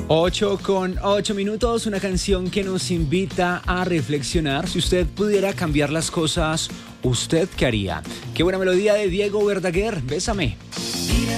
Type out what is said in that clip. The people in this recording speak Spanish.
8:08, una canción que nos invita a reflexionar. Si usted pudiera cambiar las cosas, ¿usted qué haría? Qué buena melodía de Diego Verdaguer, Bésame.